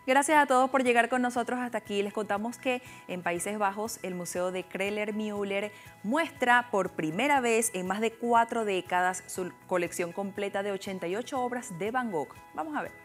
Gracias a todos por llegar con nosotros hasta aquí. Les contamos que en Países Bajos el Museo de Kröller-Müller muestra por primera vez en más de 4 décadas su colección completa de 88 obras de Van Gogh. Vamos a ver.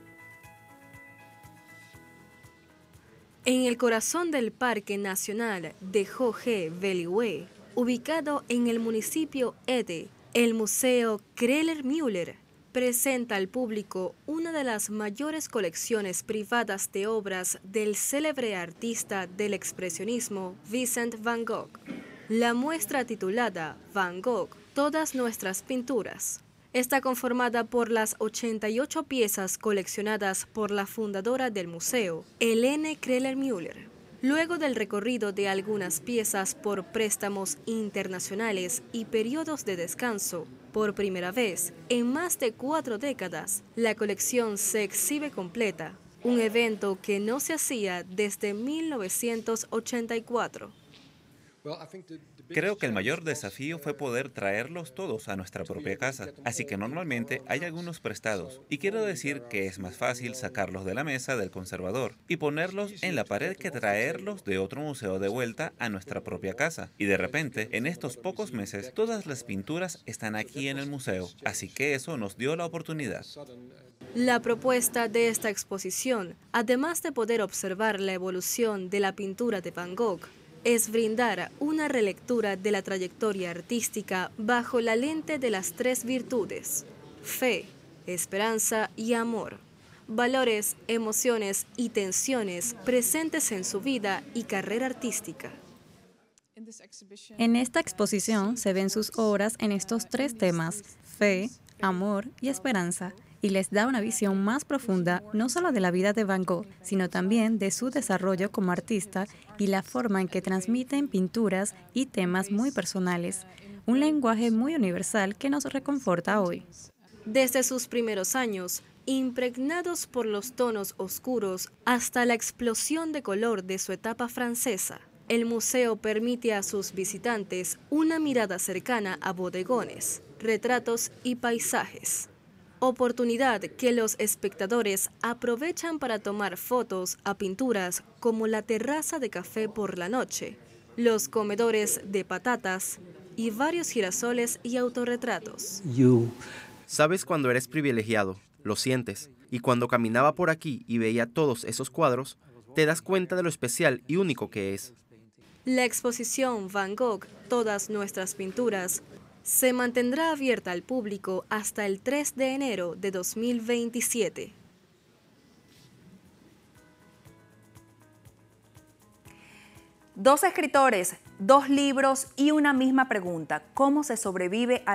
En el corazón del Parque Nacional de Hohe-Velliwe, ubicado en el municipio Ede, el Museo Kröller-Müller presenta al público una de las mayores colecciones privadas de obras del célebre artista del expresionismo Vincent van Gogh. La muestra titulada Van Gogh, Todas nuestras pinturas, está conformada por las 88 piezas coleccionadas por la fundadora del museo, Helene Kröller-Müller. Luego del recorrido de algunas piezas por préstamos internacionales y periodos de descanso, por primera vez en más de 4 décadas, la colección se exhibe completa, un evento que no se hacía desde 1984. Creo que el mayor desafío fue poder traerlos todos a nuestra propia casa, así que normalmente hay algunos prestados, y quiero decir que es más fácil sacarlos de la mesa del conservador y ponerlos en la pared que traerlos de otro museo de vuelta a nuestra propia casa. Y de repente, en estos pocos meses, todas las pinturas están aquí en el museo, así que eso nos dio la oportunidad. La propuesta de esta exposición, además de poder observar la evolución de la pintura de Van Gogh, es brindar una relectura de la trayectoria artística bajo la lente de las 3 virtudes: fe, esperanza y amor. Valores, emociones y tensiones presentes en su vida y carrera artística. En esta exposición se ven sus obras en estos 3 temas: fe, amor y esperanza, y les da una visión más profunda no solo de la vida de Van Gogh, sino también de su desarrollo como artista y la forma en que transmiten pinturas y temas muy personales, un lenguaje muy universal que nos reconforta hoy. Desde sus primeros años, impregnados por los tonos oscuros hasta la explosión de color de su etapa francesa, el museo permite a sus visitantes una mirada cercana a bodegones, retratos y paisajes. Oportunidad que los espectadores aprovechan para tomar fotos a pinturas como la terraza de café por la noche, los comedores de patatas y varios girasoles y autorretratos. Sabes cuando eres privilegiado, lo sientes, y cuando caminaba por aquí y veía todos esos cuadros, te das cuenta de lo especial y único que es. La exposición Van Gogh, Todas nuestras pinturas, se mantendrá abierta al público hasta el 3 de enero de 2027. Dos escritores, 2 libros y una misma pregunta: ¿cómo se sobrevive a